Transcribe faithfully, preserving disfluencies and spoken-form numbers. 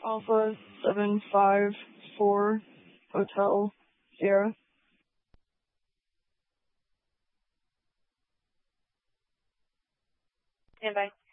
Alpha seven five four Hotel Sierra. Stand by.